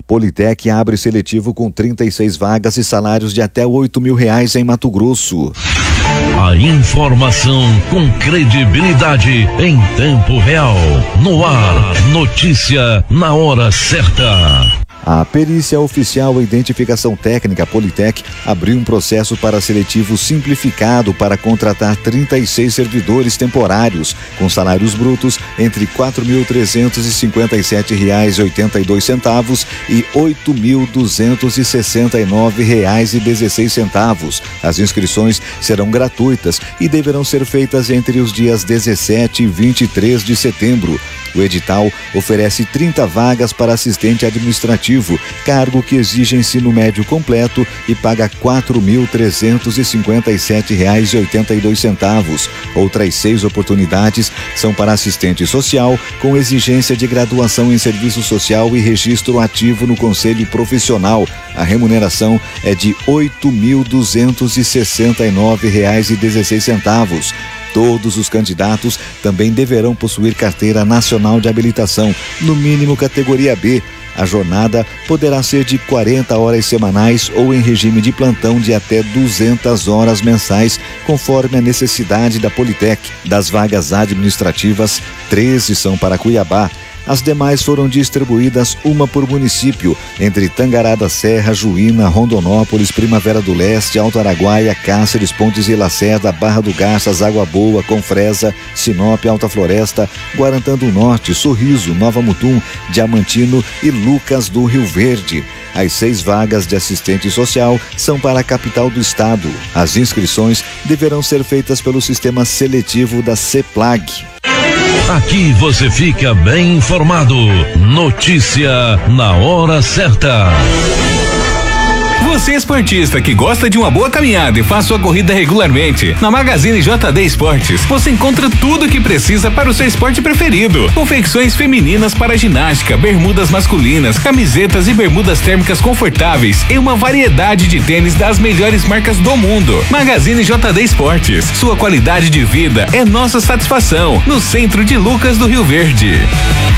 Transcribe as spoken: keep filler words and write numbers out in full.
Politec abre seletivo com trinta e seis vagas e salários de até oito mil reais em Mato Grosso. A informação com credibilidade em tempo real. No ar, notícia na hora certa. A Perícia Oficial e Identificação Técnica Politec abriu um processo para seletivo simplificado para contratar trinta e seis servidores temporários, com salários brutos entre quatro mil trezentos e cinquenta e sete reais e oitenta e dois centavos e oito mil duzentos e sessenta e nove reais e dezesseis centavos. As inscrições serão gratuitas e deverão ser feitas entre os dias dezessete e vinte e três de setembro. O edital oferece trinta vagas para assistente administrativo, cargo que exige ensino médio completo e paga quatro mil trezentos e cinquenta e sete reais e oitenta e dois centavos. Outras seis oportunidades são para assistente social, com exigência de graduação em serviço social e registro ativo no Conselho Profissional. A remuneração é de oito mil duzentos e sessenta e nove reais e dezesseis centavos. Todos os candidatos também deverão possuir carteira nacional de habilitação, no mínimo categoria B. A jornada poderá ser de quarenta horas semanais ou em regime de plantão de até duzentas horas mensais, conforme a necessidade da Politec. Das vagas administrativas, treze são para Cuiabá. As demais foram distribuídas uma por município, entre Tangará da Serra, Juína, Rondonópolis, Primavera do Leste, Alto Araguaia, Cáceres, Pontes e Lacerda, Barra do Garças, Água Boa, Confresa, Sinop, Alta Floresta, Guarantã do Norte, Sorriso, Nova Mutum, Diamantino e Lucas do Rio Verde. As seis vagas de assistente social são para a capital do estado. As inscrições deverão ser feitas pelo sistema seletivo da CEPLAG. Aqui você fica bem informado. Notícia na hora certa. Você esportista que gosta de uma boa caminhada e faz sua corrida regularmente, na Magazine J D Esportes você encontra tudo o que precisa para o seu esporte preferido. Confecções femininas para ginástica, bermudas masculinas, camisetas e bermudas térmicas confortáveis e uma variedade de tênis das melhores marcas do mundo. Magazine J D Esportes, sua qualidade de vida é nossa satisfação, no centro de Lucas do Rio Verde.